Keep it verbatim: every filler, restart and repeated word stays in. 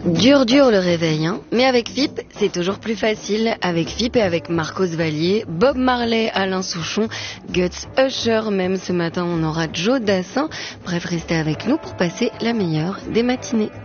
Dur dur le réveil, hein. Mais avec F I P, c'est toujours plus facile. Avec F I P et avec Marcos Vallier, Bob Marley, Alain Souchon, Guts Usher, même ce matin on aura Joe Dassin. Bref, restez avec nous pour passer la meilleure des matinées.